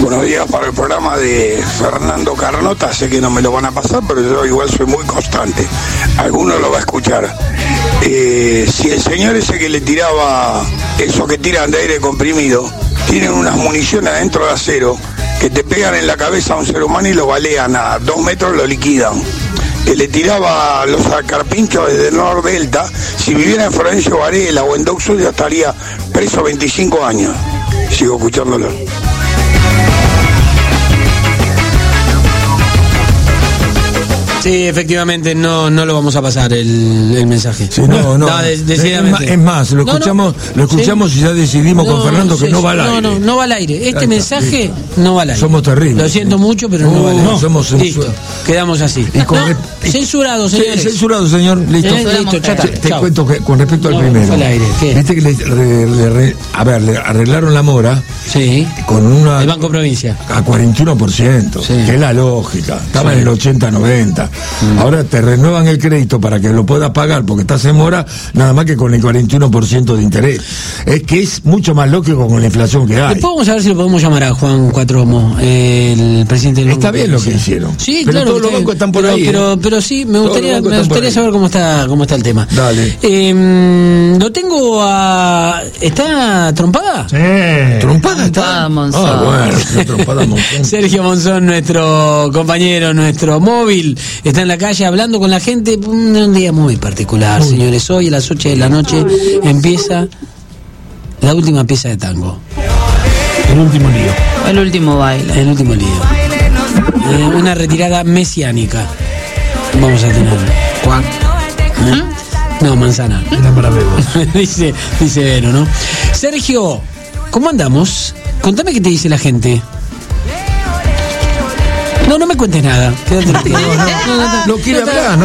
Buenos días para el programa de Fernando Carnota. Sé que no me lo van a pasar, pero yo igual soy muy constante. Alguno lo va a escuchar. Si el señor ese que le tiraba, esos que tiran de aire comprimido, tienen unas municiones adentro de acero que te pegan en la cabeza a un ser humano y lo balean a 2 metros, lo liquidan. Que le tiraba los carpinchos desde el Nordelta, si viviera en Florencio Varela o en Dock Sud, ya estaría preso 25 años. Sigo escuchándolo. Sí, efectivamente, no lo vamos a pasar el mensaje. Sí, decididamente. Es más, lo escuchamos y ya decidimos con Fernando que no va al aire. No va al aire. Este mensaje no va al aire. Somos terribles. Lo siento mucho, pero no va al aire. Somos listo, quedamos así. Censurado, señores. Censurado, señor. Listo. Te cuento que con respecto al primero. Al aire. Viste que le arreglaron la mora. Sí. Con una. El Banco Provincia. A 41%. Sí. Que es la lógica. Estaba en el 80-90. Ahora te renuevan el crédito para que lo puedas pagar porque estás en mora, nada más que con el 41% de interés. Es que es mucho más lógico con la inflación que hay. Después vamos a ver si lo podemos llamar a Juan Cuatromo, el presidente del Banco. Está bien lo que hicieron. Sí, pero claro. Todos los bancos están por ahí. Pero sí, me gustaría saber cómo está el tema. Dale. Lo tengo a. ¿Está Trompada? Sí. ¿Trompada está? Monzón. Bueno, Trompada Monzón. Sergio Monzón, nuestro compañero, nuestro móvil, está en la calle hablando con la gente. Un día muy particular, señores. Hoy a las 8 de la noche empieza la última pieza de tango. El último lío. El último baile. El último lío. Una retirada mesiánica. Vamos a tener. Juan. No, manzana. Era para bebos. dice Vero, ¿no? Sergio, ¿cómo andamos? Contame qué te dice la gente. No me cuentes nada. Quédate tranquilo. No quiere hablar.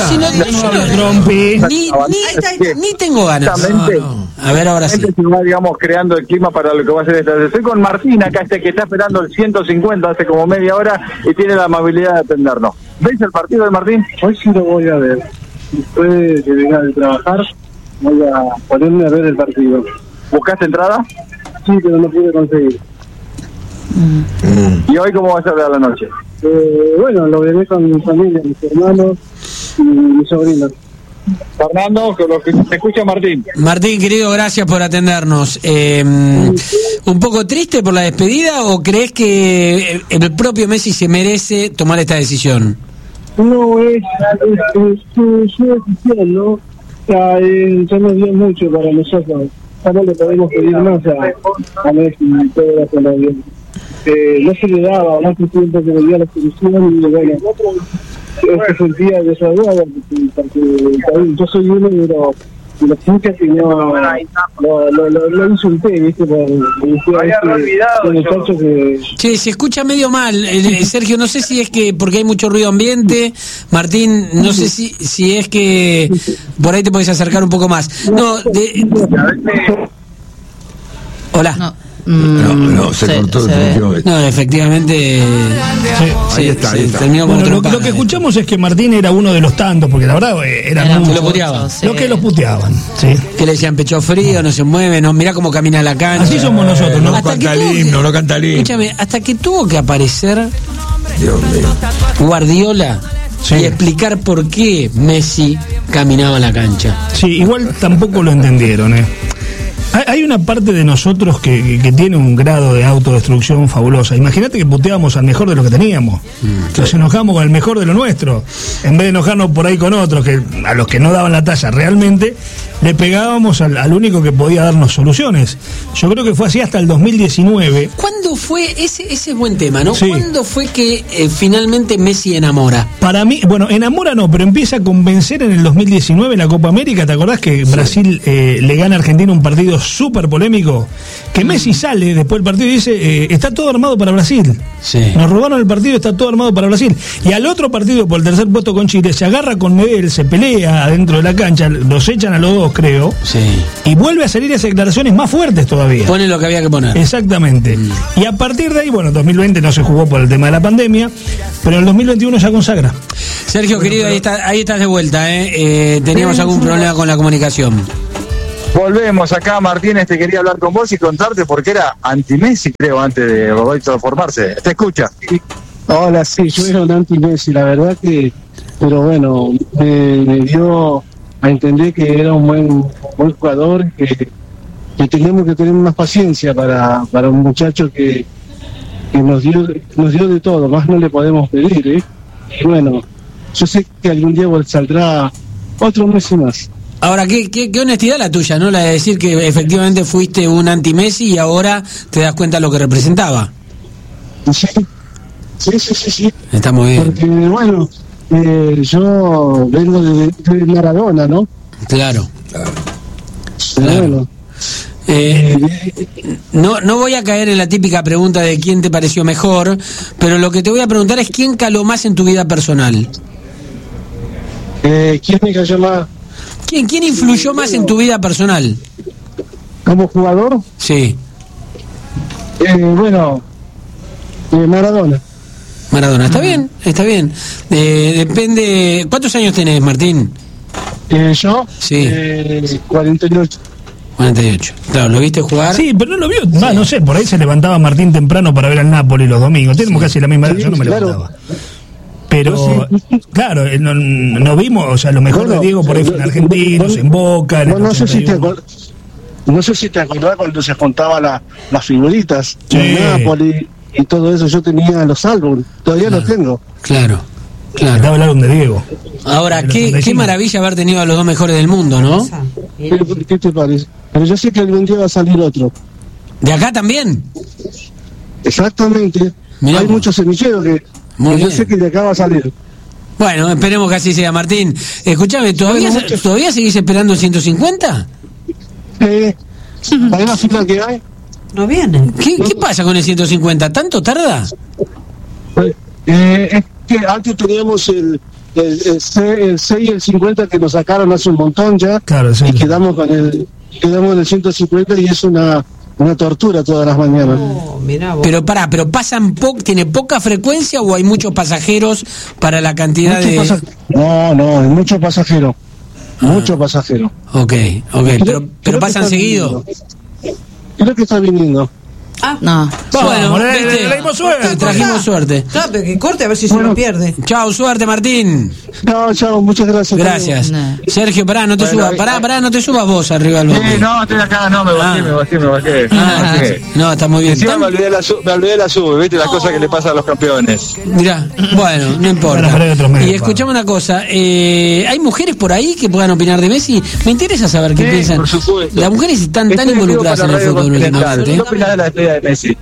Ni tengo ganas. A ver, ahora sí. Se va, digamos, creando el clima para lo que va a ser esta. Estoy con Martín acá, que está esperando el 150 hace como media hora y tiene la amabilidad de atendernos. ¿Veis el partido de Martín? Hoy sí lo voy a ver. Después de venir de trabajar, voy a ponerme a ver el partido. ¿Buscaste entrada? Sí, pero no pude conseguir. ¿Y hoy cómo va a ser de la noche? Bueno, lo veré con mi familia, mis hermanos y mis sobrinos. Fernando, con lo que te escucha Martín. Martín, querido, gracias por atendernos. ¿Un poco triste por la despedida o crees que el propio Messi se merece tomar esta decisión? No, es su decisión, ¿no? O sea, ya nos dio mucho para nosotros. Ya no le podemos pedir más a Messi y todo hacerlo bien. No se le daba más tiempo que le dio la solución y bueno, se sentía desahogado porque yo soy uno de los hinchas que lo insulté, ¿viste? Muchacho que... Sí, se escucha medio mal, Sergio, no sé si es que porque hay mucho ruido ambiente, Martín, no sé si es que por ahí te podés acercar un poco más. Hola. No, se cortó. No, efectivamente. Ahí está. Bueno, lo que escuchamos es que Martín era uno de los tantos, porque la verdad eran lo puteaban. Lo que los puteaban. Sí. Que le decían pecho frío, no se mueve, no, mirá cómo camina la cancha. Así somos nosotros, no canta el himno. Escúchame, hasta que tuvo que aparecer Dios mío. Guardiola. Sí. Y explicar por qué Messi caminaba la cancha. Sí, igual tampoco lo entendieron, Hay una parte de nosotros que tiene un grado de autodestrucción fabulosa. Imagínate que puteábamos al mejor de lo que teníamos. Nos enojamos con el mejor de lo nuestro. En vez de enojarnos por ahí con otros, que a los que no daban la talla realmente, le pegábamos al único que podía darnos soluciones. Yo creo que fue así hasta el 2019. ¿Cuándo fue? Ese es buen tema, ¿no? Sí. ¿Cuándo fue que finalmente Messi enamora? Para mí, bueno, enamora no, pero empieza a convencer en el 2019 en la Copa América. ¿Te acordás que Brasil le gana a Argentina un partido súper polémico? Que Messi sale después del partido y dice, está todo armado para Brasil. Sí. Nos robaron el partido, está todo armado para Brasil. Y al otro partido, por el tercer puesto con Chile, se agarra con Medel, se pelea adentro de la cancha, los echan a los dos, creo. Sí. Y vuelve a salir esas declaraciones más fuertes todavía. Pone lo que había que poner. Exactamente. Y a partir de ahí, bueno, 2020 no se jugó por el tema de la pandemia, pero en el 2021 ya consagra. Sergio, querido, ahí estás de vuelta, Teníamos algún problema con la comunicación. Volvemos acá, Martínez, te quería hablar con vos y contarte porque era anti-Messi, creo, antes de Roberto formarse. ¿Te escucha? Hola, sí, yo era un anti-Messi, la verdad que, pero bueno, me dio a entender que era un buen jugador, que teníamos que tener más paciencia para un muchacho que nos dio de todo, más no le podemos pedir, ¿eh? Y bueno, yo sé que algún día saldrá otro Messi más. Ahora, qué honestidad la tuya, ¿no? La de decir que efectivamente fuiste un anti-Messi y ahora te das cuenta de lo que representaba. Sí. Está muy bien. Porque, bueno, yo vengo de Maradona, ¿no? Claro. Bueno. No voy a caer en la típica pregunta de quién te pareció mejor, pero lo que te voy a preguntar es quién caló más en tu vida personal. ¿Quién me cayó más? ¿Quién influyó más en tu vida personal? ¿Como jugador? Sí. Maradona. Maradona, está bien. Depende. ¿Cuántos años tenés, Martín? ¿Yo? Sí. 48. 48. Claro, ¿lo viste jugar? Sí, pero no lo vio. Sí. No sé, por ahí se levantaba Martín temprano para ver al Napoli los domingos. Tenemos casi la misma edad, yo no me levantaba. Pero, claro, no vimos, o sea, lo mejor de Diego por ahí fue en Argentinos, en Boca. No sé si te acordás cuando se juntaban las figuritas de Napoli y todo eso. Yo tenía los álbumes, todavía los tengo. Claro. Estaba el álbum de Diego. Ahora, qué maravilla haber tenido a los dos mejores del mundo, ¿no? ¿Qué te parece? Pero yo sé que algún día va a salir otro. ¿De acá también? Exactamente. Mirá, hay muchos semilleros que yo sé que de acá va a salir. Bueno, esperemos que así sea, Martín. Escúchame, ¿todavía seguís esperando el 150? ¿Hay una fila que hay? No viene. ¿Qué pasa con el 150? ¿Tanto tarda? Es que antes teníamos el 6 y el 50 que nos sacaron hace un montón ya. Claro, sí. Y quedamos en el 150 y es una tortura todas las mañanas. Mirá vos. Pero ¿tiene poca frecuencia o hay muchos pasajeros para la cantidad de...? No, hay muchos pasajeros. Muchos pasajeros. Ok, pero pasan seguido. Creo que está viniendo. No. Bueno, te trajimos suerte. Claro, pero que corte a ver si se lo pierde. Chao, suerte, Martín. Chao, muchas gracias. Gracias. No. Sergio, no te subas. No te subas vos arriba del bote. No, estoy acá, me bajé. No, está muy bien. Encima me olvidé la sube, ¿viste? Las cosas que le pasan a los campeones. Mirá, bueno, no importa. Y escuchame una cosa, ¿hay mujeres por ahí que puedan opinar de Messi? Me interesa saber qué piensan. Por supuesto. Las mujeres están tan involucradas en el fútbol últimamente. ¿Qué opinas de la despedida de Messi?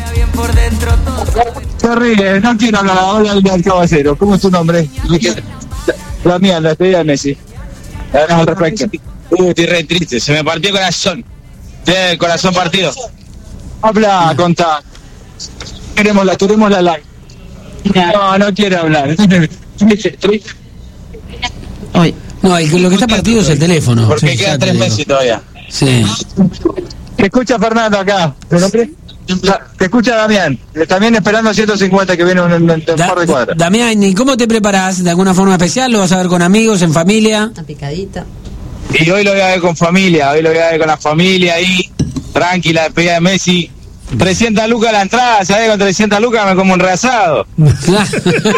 Se ríe, no quiero hablar ahora al caballero. ¿Cómo es tu nombre? La mía, la despedida de Messi. Al respecto. Estoy re triste, se me partió el corazón. Tiene el corazón partido. Habla, contá. Queremos la like. No quiere hablar. Triste. Hoy. No, lo que está partido es el teléfono. Porque Sí, quedan ya te 3 digo. meses todavía. Sí. Te escucha Fernando acá. ¿Tu nombre? Te escucha Damián. También esperando 150 que viene un par de cuadras. Damián, ¿y cómo te preparás? ¿De alguna forma especial? ¿Lo vas a ver con amigos, en familia? Una picadita. Y hoy lo voy a ver con familia, con la familia ahí, tranquila, despedida de Messi. 300 lucas la entrada, ¿sabes? Con 300 lucas me como un reasado. Claro.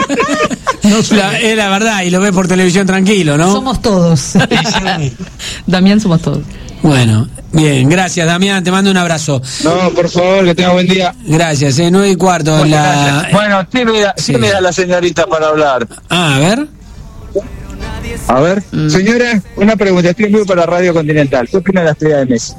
Es la verdad, y lo ves por televisión tranquilo, ¿no? Somos todos. Damián, somos todos. Bueno, bien, gracias Damián, te mando un abrazo. No, por favor, que tenga buen día. Gracias, 9:15 en la... Bueno, tímida la señorita para hablar. A ver. A ver, señora, una pregunta, estoy en vivo para Radio Continental. ¿Qué opina de la despedida de Messi?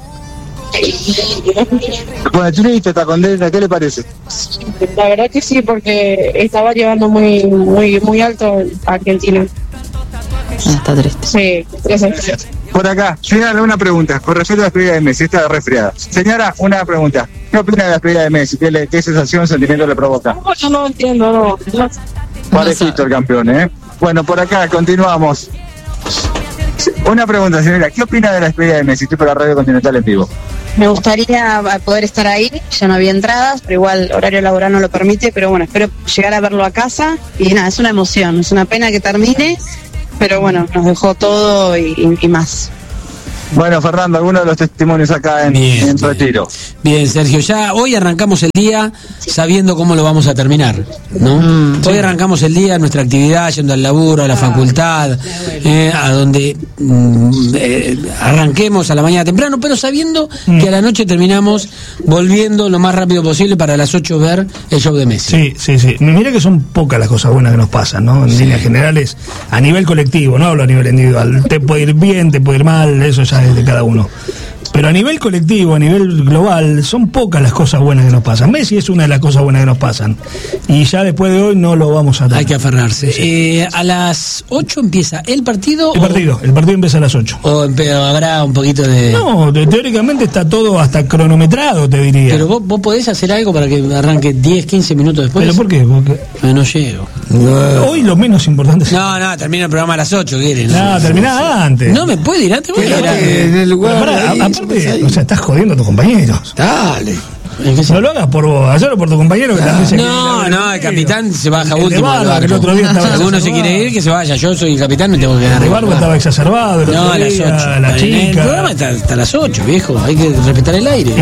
¿Te pone triste, está contenta? ¿Qué le parece? La verdad que sí, porque estaba llevando muy alto a Argentina. Está triste. Sí, gracias. Por acá, señora, una pregunta con respecto a la despedida de Messi, está resfriada. Señora, una pregunta. ¿Qué opina de la despedida de Messi? ¿Qué sensación, sentimiento le provoca? No, yo no entiendo, no. Parejito el campeón, ¿eh? Bueno, por acá, continuamos. Una pregunta, señora. ¿Qué opina de la despedida de Messi? Estoy para Radio Continental en vivo. Me gustaría poder estar ahí, ya no había entradas, pero igual horario laboral no lo permite, pero bueno, espero llegar a verlo a casa y nada, es una emoción, es una pena que termine, pero bueno, nos dejó todo y más. Bueno, Fernando, algunos de los testimonios acá en Retiro. Bien, Sergio, ya hoy arrancamos el día sabiendo cómo lo vamos a terminar, ¿no? Hoy arrancamos el día, nuestra actividad, yendo al laburo, a la facultad, a donde arranquemos a la mañana temprano, pero sabiendo que a la noche terminamos volviendo lo más rápido posible para las 8 ver el show de Messi. Sí. Mira que son pocas las cosas buenas que nos pasan, ¿no? En líneas generales, a nivel colectivo, no hablo a nivel individual. Te puede ir bien, te puede ir mal, eso ya es de cada uno. Pero a nivel colectivo, a nivel global, son pocas las cosas buenas que nos pasan. Messi es una de las cosas buenas que nos pasan. Y ya después de hoy no lo vamos a tener. Hay que aferrarse. Sí. A las 8 empieza el partido. El partido empieza a las 8. Pero habrá un poquito de... No, teóricamente está todo hasta cronometrado, te diría. Pero vos podés hacer algo para que arranque 10, 15 minutos después. ¿Pero por qué? Porque no llego. Hoy lo menos importante es... No, termina el programa a las 8, ¿quieren? No, terminaba antes. No me puede ir antes. En el lugar... Aparte, o sea, estás jodiendo a tus compañeros. Dale. No lo hagas por vos, hazlo por tu compañero que también se No, el capitán se baja último. Que el otro día estaba alguno se quiere ir, que se vaya. Yo soy el capitán, me tengo que quedar. El barco estaba exacerbado. No, a las 8. La chica. El programa está hasta las 8, viejo. Hay que respetar el aire.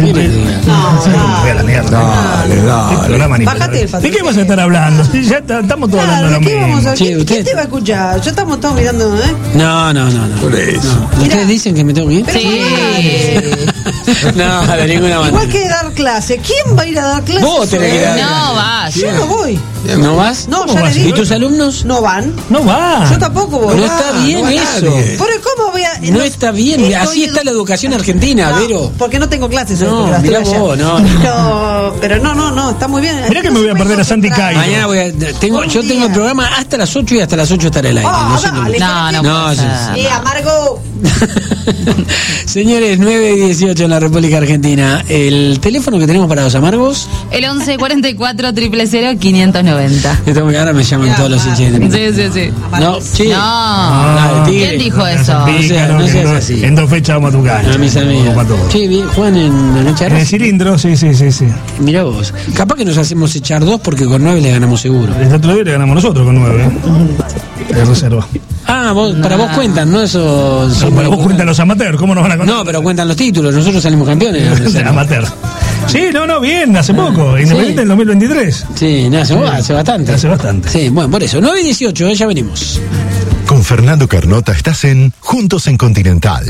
Dale. Bájate el patrón. ¿De qué vas a estar hablando? Ya estamos todos hablando lo mismo. ¿Quién te va a escuchar? Ya estamos todos mirando, ¿eh? No. Por eso. ¿Ustedes dicen que me tengo que ir? Sí. No, de ninguna manera. Igual que dar clase. ¿Quién va a ir a dar clase? Vos tenés que dar. No vas. Yo no voy. ¿No vas? No, ya le digo. ¿Y tus alumnos? No van. No va. Yo tampoco voy. No está bien eso. Pero ¿cómo voy a...? No está bien. Así está la educación argentina, Vero. Porque no tengo clases. No, mirá vos, Pero no, está muy bien. Mirá que me voy a perder a Santi Cairo. Mañana yo tengo el programa hasta las 8 y hasta las 8 estará el aire. No. Sí, amargo. Señores, 9:18 en la República Argentina. ¿El teléfono que tenemos para los amargos? El 1144 000 590. Ahora me llaman todos los hinchas. Sí. No, sí. ¿Quién dijo eso? No seas así. En 2 fechas vamos a tu cancha. A mis amigos. Sí, bien, juegan en la noche. En el cilindro, sí. Mirá vos. Capaz que nos hacemos echar 2 porque con 9 le ganamos seguro. El otro día le ganamos nosotros con 9. De reserva. Para vos cuentan, ¿no? Eso. Para vos cuentan los amateurs, ¿cómo nos van a contar? No, pero cuentan los títulos, nosotros salimos campeones. Amateur. Sí, bien, hace poco. Independiente en 2023. Sí, hace bastante. Hace bastante. Sí, bueno, por eso. 9:18, ya venimos. Con Fernando Carnota estás en Juntos en Continental.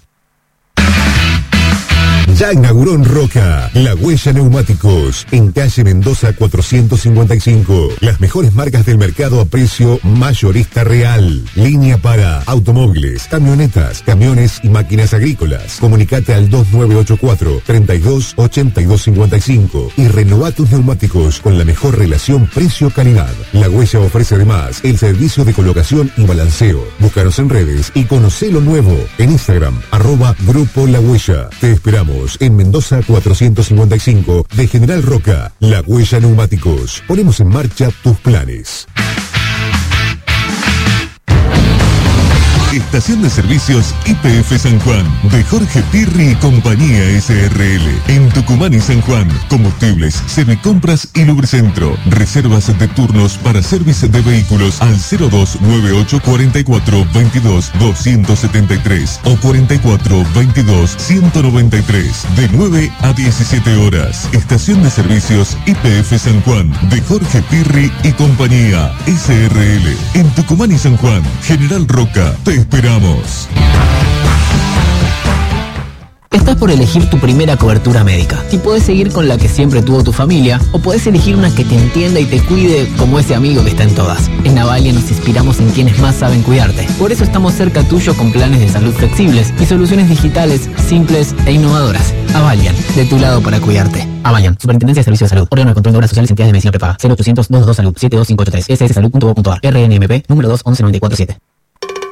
Ya inauguró en Roca La Huella Neumáticos, en calle Mendoza 455. Las mejores marcas del mercado a precio mayorista real. Línea para automóviles, camionetas, camiones y máquinas agrícolas. Comunicate al 2984 32 82 55 y renová tus neumáticos con la mejor relación precio-calidad. La Huella ofrece además el servicio de colocación y balanceo. Búscanos en redes y conocé lo nuevo en Instagram, @Grupo La Huella. Te esperamos en Mendoza 455 de General Roca. La Huella Neumáticos. Ponemos en marcha tus planes. Estación de Servicios YPF San Juan, de Jorge Pirri y Compañía SRL. En Tucumán y San Juan, combustibles, semicompras y lubricentro. Reservas de turnos para servicio de vehículos al 0298 44 22 273 o 44 22 193, de 9 a 17 horas. Estación de Servicios YPF San Juan, de Jorge Pirri y Compañía SRL. En Tucumán y San Juan, General Roca. Te esperamos. Estás por elegir tu primera cobertura médica. Y puedes seguir con la que siempre tuvo tu familia, o puedes elegir una que te entienda y te cuide como ese amigo que está en todas. En Avalia nos inspiramos en quienes más saben cuidarte. Por eso estamos cerca tuyo con planes de salud flexibles y soluciones digitales, simples e innovadoras. Avalian, de tu lado para cuidarte. Avalian, Superintendencia de Servicios de Salud. Órgano de Control de Obras Sociales y Entidades de Medicina Prepaga. 0800 222 Salud 72583. sssalud.gov.ar. RNMP número 2 11947.